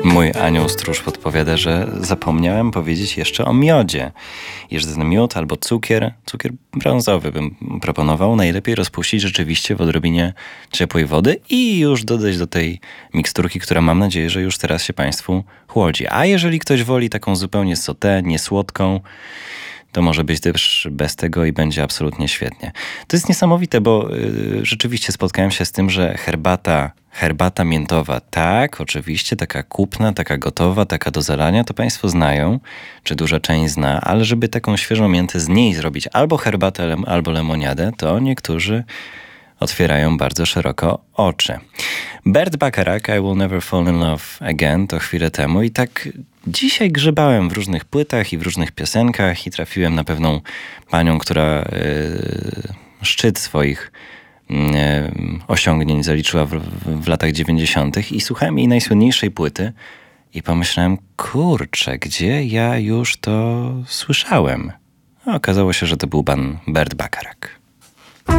Mój anioł stróż podpowiada, że zapomniałem powiedzieć jeszcze o miodzie. Jest ten miód albo cukier brązowy bym proponował. Najlepiej rozpuścić rzeczywiście w odrobinie ciepłej wody i już dodać do tej miksturki, która mam nadzieję, że już teraz się Państwu chłodzi. A jeżeli ktoś woli taką zupełnie sauté, niesłodką, to może być też bez tego i będzie absolutnie świetnie. To jest niesamowite, bo rzeczywiście spotkałem się z tym, że herbata miętowa, tak, oczywiście, taka kupna, taka gotowa, taka do zalania, to Państwo znają, czy duża część zna, ale żeby taką świeżą miętę z niej zrobić albo herbatę, albo lemoniadę, to niektórzy otwierają bardzo szeroko oczy. Burt Bacharach, I Will Never Fall in Love Again, to chwilę temu i tak dzisiaj grzebałem w różnych płytach i w różnych piosenkach i trafiłem na pewną panią, która szczyt swoich osiągnięć zaliczyła w latach 90. i słuchałem jej najsłynniejszej płyty i pomyślałem, kurczę, gdzie ja już to słyszałem? A okazało się, że to był pan Burt Bacharach.